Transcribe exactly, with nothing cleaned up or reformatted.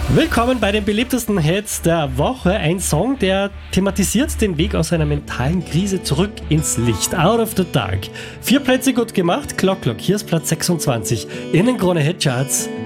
Willkommen bei den beliebtesten Hits der Woche. Ein Song, der thematisiert den Weg aus einer mentalen Krise zurück ins Licht. Out of the Dark. Vier Plätze gut gemacht. Clock Clock. Hier ist Platz sechsundzwanzig in den Krone Hit Charts.